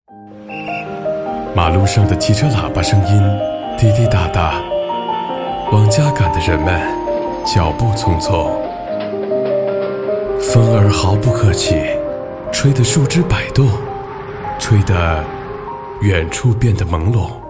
马路上的汽车喇叭声音滴滴答答，往家赶的人们脚步匆匆。风儿毫不客气，吹得树枝摆动，吹得远处变得朦胧。